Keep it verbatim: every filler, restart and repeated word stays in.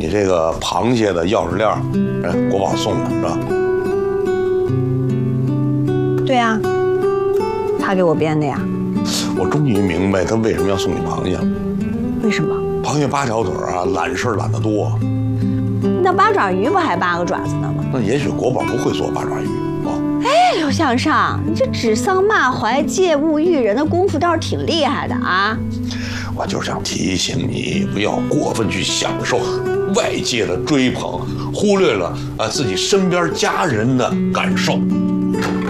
你这个螃蟹的钥匙链，人国宝送的是吧？ 对呀，他给我编的呀。 我终于明白他为什么要送你螃蟹了。 为什么？ 螃蟹八条腿啊，揽事儿揽得多。 那八爪鱼不还八个爪子呢吗？ 那也许国宝不会做八爪鱼啊。 哎，刘向上，你这指桑骂槐、借物喻人的功夫倒是挺厉害的啊！ 我就是想提醒你，不要过分去享受外界的追捧，忽略了啊自己身边家人的感受。